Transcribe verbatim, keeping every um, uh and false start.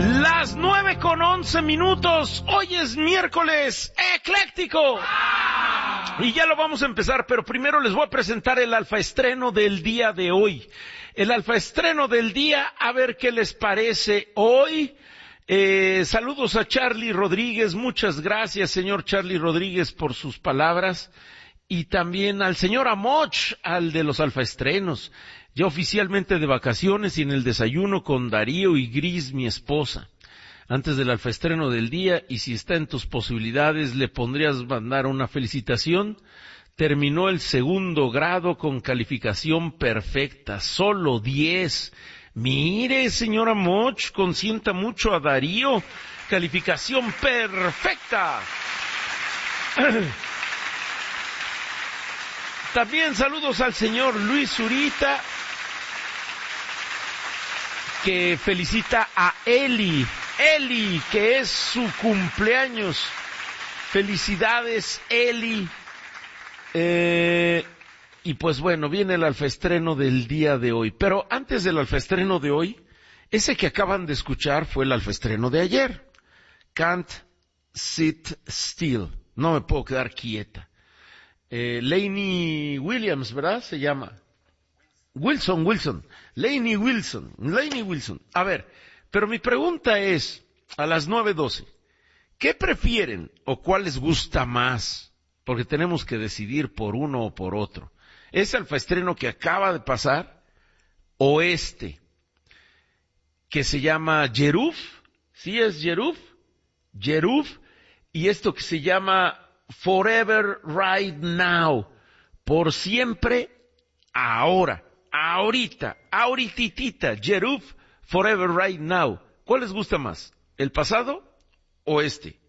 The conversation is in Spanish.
Las nueve con once minutos, hoy es miércoles ecléctico. Y ya lo vamos a empezar, pero primero les voy a presentar el alfaestreno del día de hoy. El alfaestreno del día, a ver qué les parece hoy. Eh, saludos a Charlie Rodríguez, muchas gracias, señor Charlie Rodríguez, por sus palabras. Y también al señor Amoch, al de los alfaestrenos. Ya oficialmente de vacaciones y en el desayuno con Darío y Gris, mi esposa. Antes del alfaestreno del día, y si está en tus posibilidades, le pondrías mandar una felicitación. Terminó el segundo grado con calificación perfecta, solo diez. Mire, señora Moch, consienta mucho a Darío. Calificación perfecta. También saludos al señor Luis Zurita, que felicita a Eli. Eli, que es su cumpleaños. Felicidades, Eli. Eh, y pues bueno, viene el alfaestreno del día de hoy. Pero antes del alfaestreno de hoy, ese que acaban de escuchar fue el alfaestreno de ayer. Can't sit still. No me puedo quedar quieta. Eh, Lainey Williams, ¿verdad? Se llama. Wilson, Wilson. Lainey Wilson. Lainey Wilson. A ver, pero mi pregunta es, a las nueve doce, ¿qué prefieren o cuál les gusta más? Porque tenemos que decidir por uno o por otro. ¿Es el alfaestreno que acaba de pasar o este, que se llama Yeruf? ¿Sí es Yeruf? Yeruf. Y esto que se llama Forever Right Now. Por siempre, ahora. Ahorita. Ahorititita. Yeruf. Forever Right Now. ¿Cuál les gusta más? ¿El pasado o este?